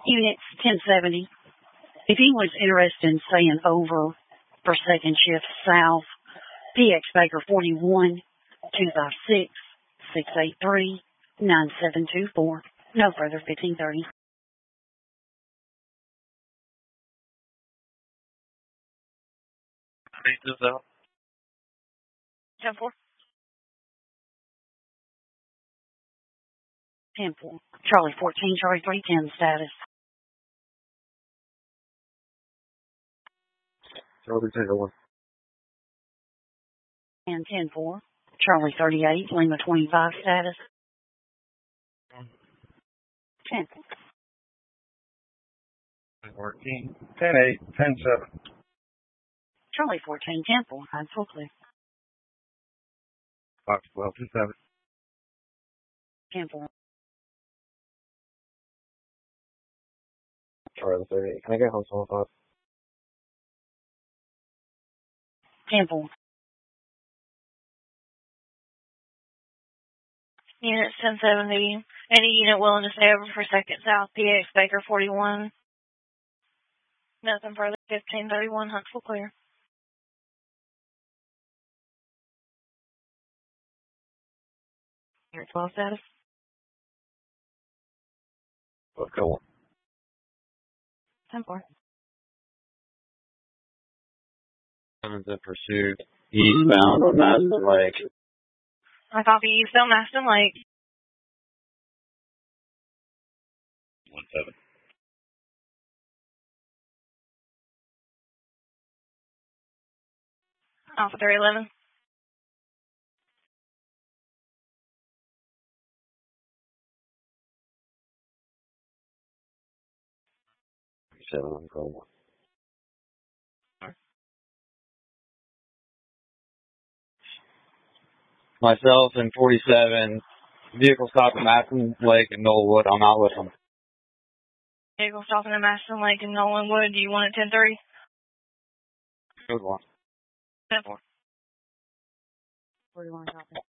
Units 1070. If he was interested in staying over for second shift south, PX Baker 41 256 683 9724. No further 1530. This out. 10-4. 10-4. Charlie 14, Charlie 310 status. Charlie 10-1. And 10-4. Charlie 38, Lima 25 status. 10. 14. 10-8. 10-7. Charlie 14, 10-4. I'm full clear. Fox 12, 27. 10-4. Charlie 38. Can I get home someone 5? 10-4. Unit 1070. Any unit willing to stay over for second south, PX Baker 41. Nothing further. 1531, Huntsville clear. Your 12 status. Let's go on. 10-4. Someone's in pursuit. Eastbound on Maston Lake. I copy eastbound Maston Lake. 1-7. Alpha 311. On call 1. Myself and 47. Vehicle stopped at Maston Lake and Knollwood. I'm out with them. Vehicle stopping at Maston Lake and Nolan Wood. Do you want it 10-3? Good one. 10-4. 41 copy.